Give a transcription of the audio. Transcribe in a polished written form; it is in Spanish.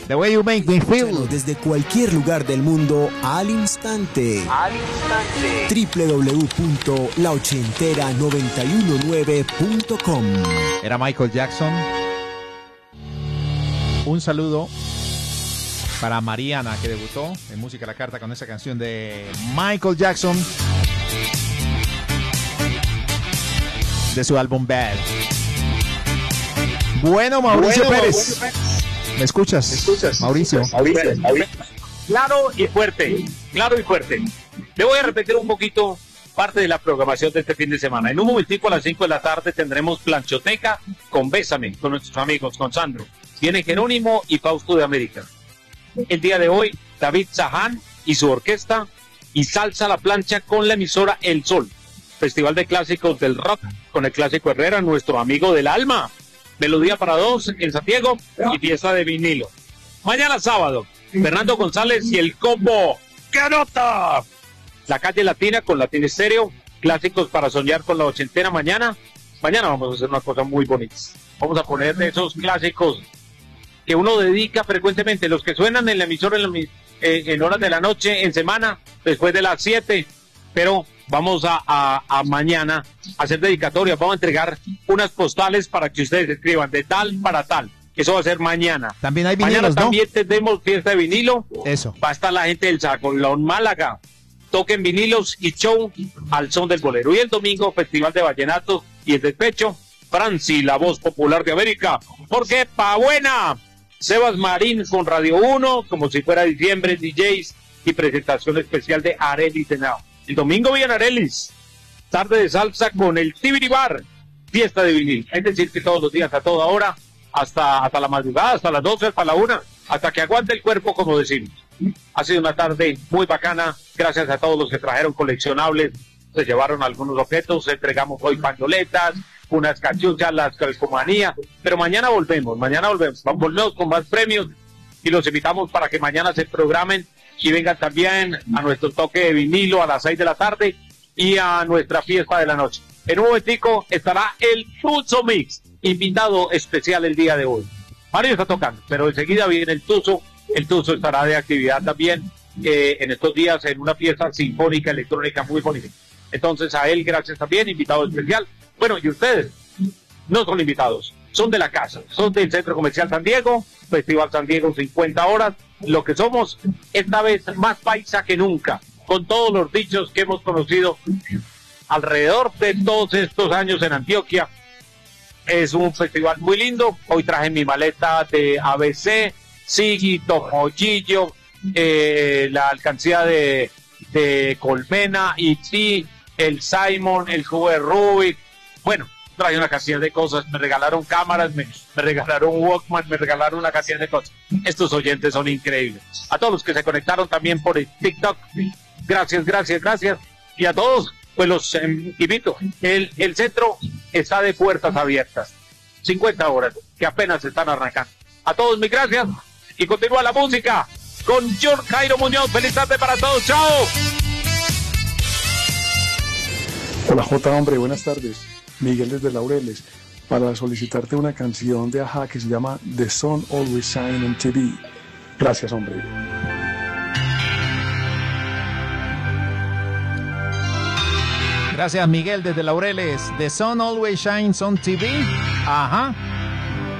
The Way You Make Me Feel. Desde cualquier lugar del mundo al instante. www.laochentera919.com. Era Michael Jackson. Un saludo para Mariana, que debutó en Música a la Carta con esa canción de Michael Jackson de su álbum Bad. Bueno, Mauricio Pérez. ¿Me escuchas? Mauricio. Claro y fuerte. Le voy a repetir un poquito parte de la programación de este fin de semana. En un momentico a las 5 de la tarde tendremos Planchoteca con Bésame, con nuestros amigos, con Sandro. Viene Jerónimo y Fausto de América. El día de hoy, David Zahán y su orquesta y Salsa a la Plancha con la emisora El Sol. Festival de Clásicos del Rock con el Clásico Herrera, nuestro amigo del alma. Melodía para dos en Santiago y fiesta de vinilo. Mañana sábado, Fernando González y el combo. ¡Qué nota! La Calle Latina con Latin Estéreo. Clásicos para soñar con la ochentera mañana. Mañana vamos a hacer una cosa muy bonita. Vamos a poner de esos clásicos que uno dedica frecuentemente, los que suenan en la emisora en horas de la noche, en semana, después de las 7. Pero vamos a mañana a hacer dedicatorias. Vamos a entregar unas postales para que ustedes escriban de tal para tal. Eso va a ser mañana. También hay vinilos, mañana ¿no? También tenemos fiesta de vinilo. Eso. Va a estar la gente del Sacolón Málaga. Toquen vinilos y show al son del bolero. Y el domingo, Festival de Vallenato y el Despecho. Franci, la voz popular de América. Porque pa' buena. Sebas Marín con Radio 1, como si fuera diciembre, DJs y presentación especial de Arelis Henao. El domingo viene Arelis. Tarde de salsa con el Tibiri Bar. Fiesta de vinil. Es decir, que todos los días, a toda hora, hasta la madrugada, hasta las 12, hasta la 1, hasta que aguante el cuerpo, como decimos. Ha sido una tarde muy bacana. Gracias a todos los que trajeron coleccionables. Se llevaron algunos objetos. Entregamos hoy pandoletas, unas cachuchas, las calcomanías. Pero mañana volvemos. Volvemos con más premios. Y los invitamos para que mañana se programen y vengan también a nuestro toque de vinilo a las 6 de la tarde y a nuestra fiesta de la noche. En un momentico estará el Tuzo Mix, invitado especial el día de hoy. Mario está tocando, pero enseguida viene el Tuzo. El Tuzo estará de actividad también en estos días en una fiesta sinfónica electrónica muy bonita. Entonces a él gracias también, invitado especial. Bueno, y ustedes no son invitados, son de la casa, son del Centro Comercial San Diego, Festival San Diego 50 horas. Lo que somos esta vez más paisa que nunca, con todos los dichos que hemos conocido alrededor de todos estos años en Antioquia. Es un festival muy lindo. Hoy traje mi maleta de ABC, Sigi, Tomollillo, la alcancía de Colmena, E.T., el Simon, el cubo de Rubik. Bueno, traje una cantidad de cosas. Me regalaron cámaras, me regalaron Walkman, me regalaron una cantidad de cosas. Estos oyentes son increíbles. A todos los que se conectaron también por el TikTok, gracias. Y a todos, pues los invito. El centro está de puertas abiertas. 50 horas, que apenas están arrancando. A todos, mis gracias. Y continúa la música con George Jairo Muñoz. Feliz tarde para todos. ¡Chao! Hola J, hombre, buenas tardes. Miguel desde Laureles, para solicitarte una canción de Ajá que se llama The Sun Always Shine on TV. Gracias, hombre. Gracias, Miguel desde Laureles. The Sun Always Shines on TV. Ajá.